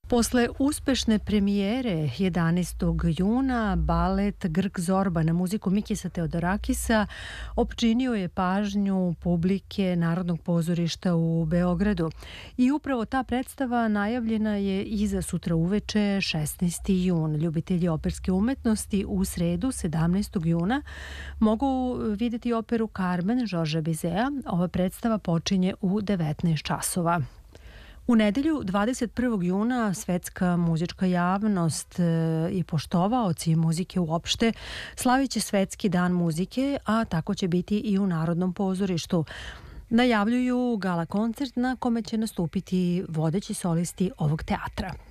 Posle uspešne premijere 11. juna, balet Grk Zorba na muziku Mikisa Teodorakisa opčinio je pažnju publike Narodnog pozorišta u Beogradu. I upravo ta predstava najavljena je i za sutra uveče 16. jun. Ljubitelji operske umetnosti u sredu 17. juna mogu videti operu Carmen Žorža Bizea. Ova predstava počinje u 19 časova. U nedelju 21. juna svetska muzička javnost i poštovaoci muzike uopšte slavit će Svetski dan muzike, a tako će biti i u Narodnom pozorištu. Najavljuju gala koncert na kome će nastupiti vodeći solisti ovog teatra.